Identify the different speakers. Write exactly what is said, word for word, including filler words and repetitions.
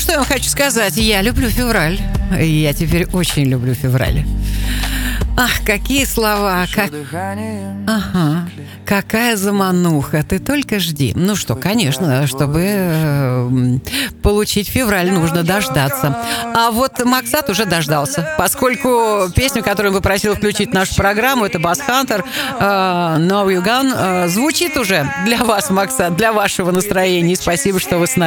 Speaker 1: что я вам хочу сказать? Я люблю февраль. Я теперь очень люблю февраль. Ах, какие слова, как... Ага, какая замануха, ты только жди. Ну что, конечно, чтобы э, получить февраль, нужно дождаться. А вот Максат уже дождался, поскольку песню, которую он попросил включить в нашу программу, это Bass Hunter, э, Now You Gone, э, звучит уже для вас, Максат, для вашего настроения. И спасибо, что вы с нами.